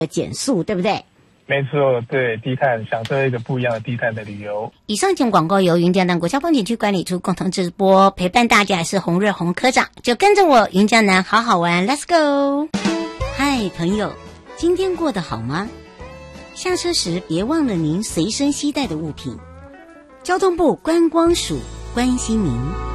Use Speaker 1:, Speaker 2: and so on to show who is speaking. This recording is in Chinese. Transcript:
Speaker 1: 减速，对不对？
Speaker 2: 没错，对，低碳，享受一个不一样的低碳的旅游。
Speaker 1: 以上节目广告由云嘉南国家风景区管理处共同直播，陪伴大家是洪瑞洪科长，就跟着我云嘉南好好玩 ，Let's go！ 嗨，朋友，今天过得好吗？下车时别忘了您随身携带的物品。交通部观光署关心您。